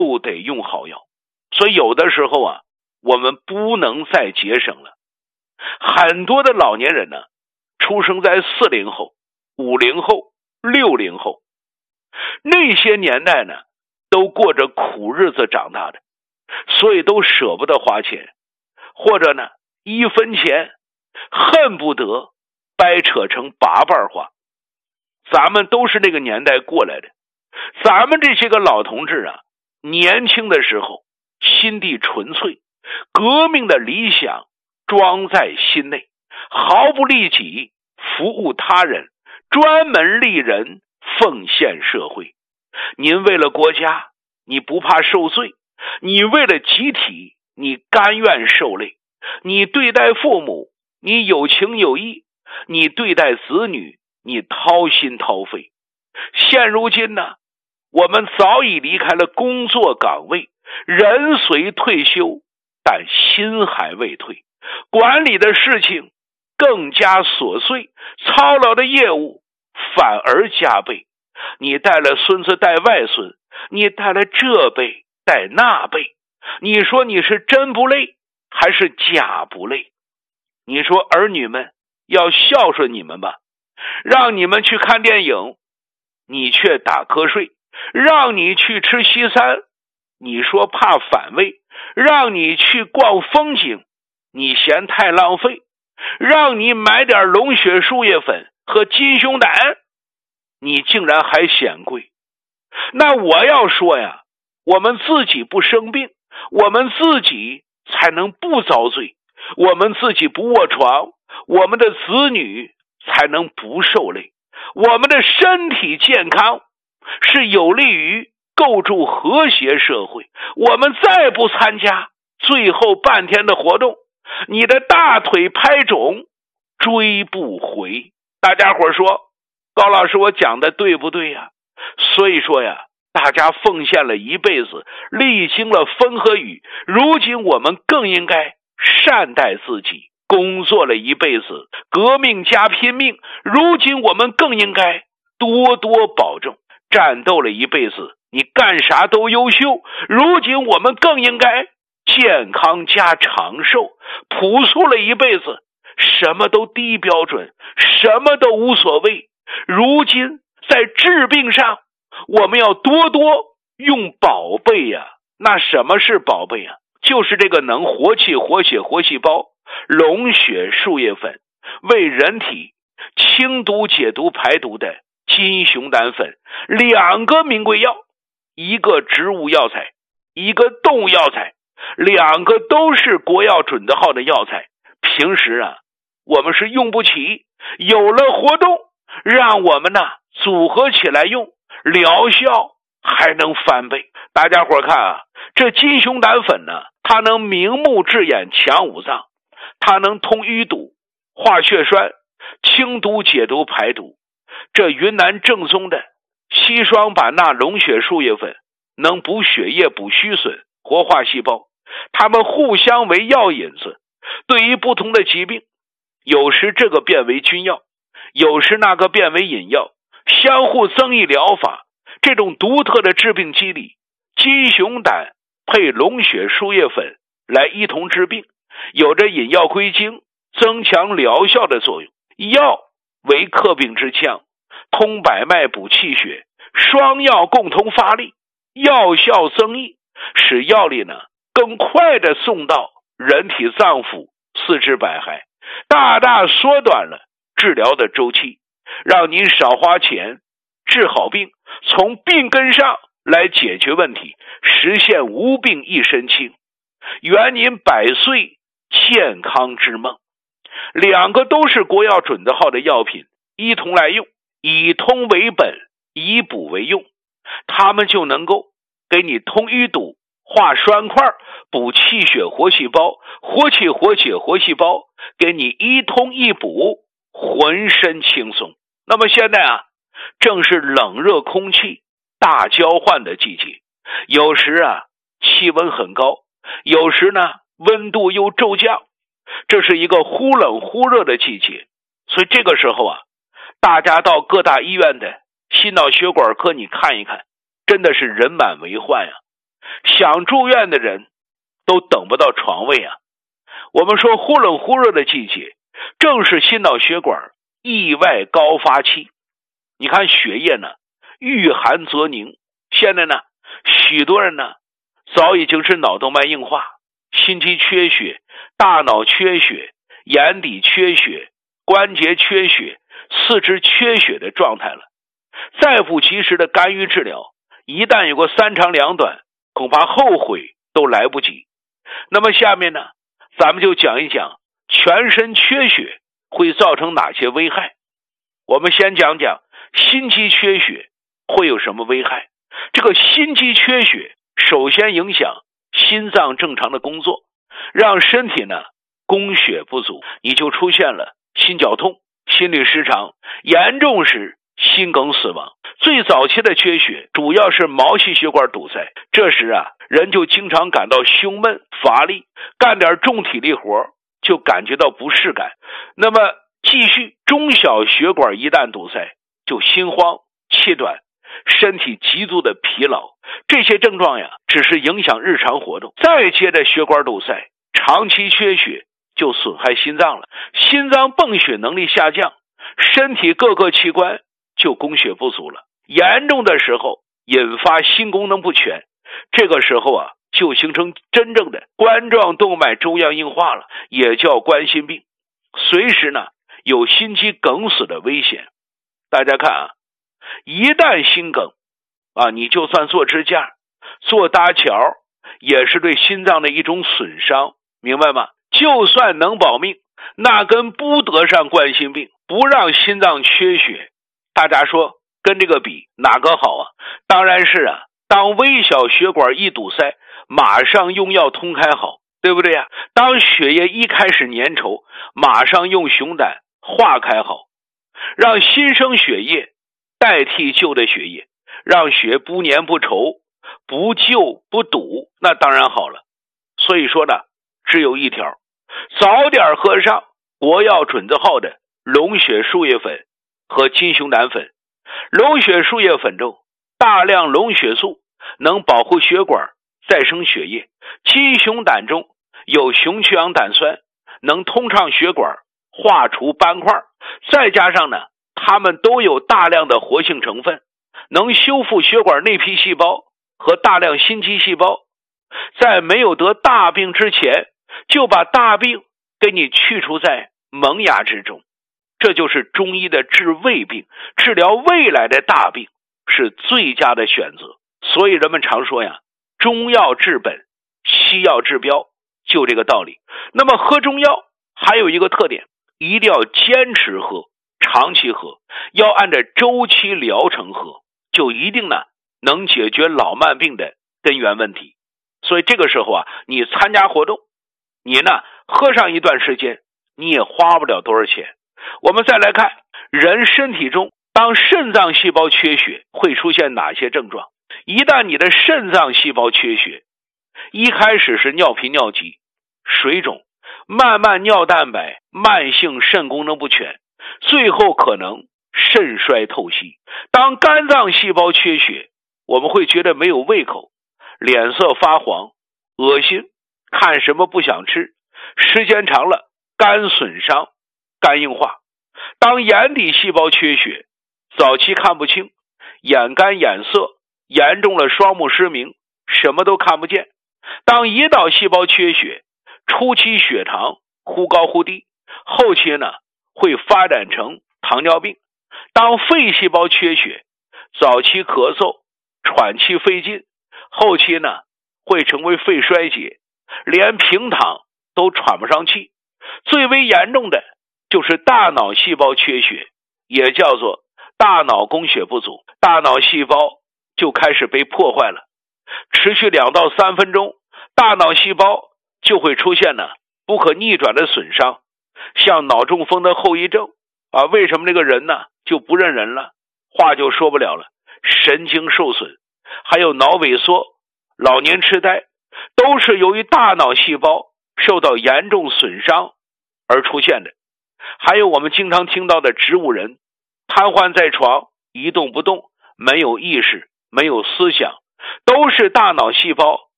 都得用好药。所以有的时候啊，我们不能再节省了。很多的老年人呢，出生在40后、50后、60后，那些年代呢，都过着苦日子长大的，所以都舍不得花钱，或者呢1分钱恨不得掰扯成8瓣花。咱们都是那个年代过来的，咱们这些个老同志啊，年轻的时候心地纯粹，革命的理想装在心内，毫不利己，服务他人，专门利人，奉献社会。您为了国家，你不怕受罪；你为了集体，你甘愿受累。你对待父母，你有情有义；你对待子女，你掏心掏肺。现如今呢，我们早已离开了工作岗位，人虽退休，但心还未退。管理的事情更加琐碎，操劳的业务反而加倍。你带了孙子带外孙，你带了这辈带那辈，你说你是真不累还是假不累？你说儿女们要孝顺你们吧，让你们去看电影，你却打瞌睡；让你去吃西餐，你说怕反胃；让你去逛风景，你嫌太浪费；让你买点龙血树叶粉和金熊胆，你竟然还嫌贵。那我要说呀，我们自己不生病，我们自己才能不遭罪；我们自己不卧床，我们的子女才能不受累。我们的身体健康是有利于构筑和谐社会。我们再不参加最后半天的活动，你的大腿拍肿，追不回。大家伙说，高老师我讲的对不对呀？所以说呀，大家奉献了一辈子，历经了风和雨，如今我们更应该善待自己。工作了一辈子，革命加拼命，如今我们更应该多多保重。战斗了一辈子，你干啥都优秀，如今我们更应该健康加长寿。朴素了一辈子，什么都低标准，什么都无所谓，如今在治病上我们要多多用宝贝呀。那什么是宝贝啊？就是这个能活气活血活细胞龙血树叶粉，为人体清毒解毒排毒的金熊胆粉，两个名贵药，一个植物药材，一个动物药材，两个都是国药准字号的药材。平时啊，我们是用不起，有了活动，让我们呢组合起来用，疗效还能翻倍。大家伙看啊，这金熊胆粉呢，它能明目治眼强五脏，它能通淤堵化血栓，清毒解毒排毒。这云南正宗的硒霜板钠龙血树叶粉能补血液补虚损活化细胞，它们互相为药引子，对于不同的疾病，有时这个变为君药，有时那个变为引药，相互增益疗法。这种独特的治病机理，金熊胆配龙血树叶粉来一同治病，有着引药归经增强疗效的作用。药为克病之枪，通百脉补气血，双药共同发力，药效增益，使药力呢更快的送到人体脏腑四肢百骸，大大缩短了治疗的周期，让您少花钱治好病，从病根上来解决问题，实现无病一身轻，圆您100岁健康之梦。两个都是国药准字号的药品，一同来用，以通为本，以补为用，它们就能够给你通淤堵化栓块，补气血活细胞，活气活血活细胞，给你一通一补，浑身轻松。那么现在啊，正是冷热空气大交换的季节，有时啊气温很高，有时呢温度又骤降，这是一个忽冷忽热的季节。所以这个时候啊，大家到各大医院的心脑血管科你看一看，真的是人满为患呀。 想住院的人都等不到床位啊。我们说忽冷忽热的季节，正是心脑血管意外高发期。你看血液呢，遇寒则凝，现在呢，许多人呢，早已经是脑动脉硬化、心肌缺血、大脑缺血、眼底缺血、关节缺血、四肢缺血的状态了。再不及时的干预治疗，一旦有个三长两短，恐怕后悔都来不及。那么下面呢，咱们就讲一讲全身缺血会造成哪些危害。我们先讲讲心肌缺血会有什么危害。这个心肌缺血首先影响心脏正常的工作，让身体呢供血不足，你就出现了心绞痛、心律失常，严重时心梗死亡。最早期的缺血主要是毛细血管堵塞，这时啊，人就经常感到胸闷乏力，干点重体力活就感觉到不适感。那么继续，中小血管一旦堵塞，就心慌气短，身体极度的疲劳。这些症状呀，只是影响日常活动。再接着血管堵塞，长期缺血就损害心脏了，心脏泵血能力下降，身体各个器官就供血不足了。严重的时候引发心功能不全，这个时候啊，就形成真正的冠状动脉粥样硬化了，也叫冠心病，随时呢有心肌梗死的危险。大家看啊，一旦心梗啊，你就算做支架、做搭桥，也是对心脏的一种损伤，明白吗？就算能保命，那跟不得上冠心病，不让心脏缺血，大家说跟这个比哪个好啊？当然是啊，当微小血管一堵塞，马上用药通开好，对不对呀？当血液一开始粘稠，马上用熊胆化开好，让新生血液代替旧的血液，让血不粘不稠，不旧不堵，那当然好了。所以说呢，只有一条，早点喝上国药准字号的龙血树叶粉和金熊胆粉。龙血树叶粉中大量龙血素，能保护血管再生血液；金熊胆中有熊曲氧胆酸，能通畅血管，化除斑块。再加上呢，它们都有大量的活性成分，能修复血管内皮细胞和大量心肌细胞，在没有得大病之前，就把大病给你去除在萌芽之中。这就是中医的治未病，治疗未来的大病是最佳的选择。所以人们常说呀，中药治本，西药治标，就这个道理。那么喝中药还有一个特点，一定要坚持喝，长期喝，要按照周期疗程喝，就一定呢能解决老慢病的根源问题。所以这个时候啊，你参加活动，你呢喝上一段时间，你也花不了多少钱。我们再来看人身体中，当肾脏细胞缺血会出现哪些症状？一旦你的肾脏细胞缺血，一开始是尿频尿急、水肿，慢慢尿蛋白，慢性肾功能不全，最后可能肾衰透析。当肝脏细胞缺血，我们会觉得没有胃口，脸色发黄、恶心，看什么不想吃，时间长了肝损伤、肝硬化。当眼底细胞缺血，早期看不清，眼干眼涩，严重了双目失明，什么都看不见。当胰岛细胞缺血，初期血糖忽高忽低，后期呢会发展成糖尿病。当肺细胞缺血，早期咳嗽、喘气费劲，后期呢会成为肺衰竭，连平躺都喘不上气。最为严重的就是大脑细胞缺血，也叫做大脑供血不足，大脑细胞就开始被破坏了，持续2到3分钟，大脑细胞就会出现呢不可逆转的损伤，像脑中风的后遗症啊。为什么这个人呢就不认人了，话就说不了了，神经受损，还有脑萎缩、老年痴呆，都是由于大脑细胞受到严重损伤而出现的。还有我们经常听到的植物人，瘫痪在床，一动不动，没有意识，没有思想， 都是大脑细胞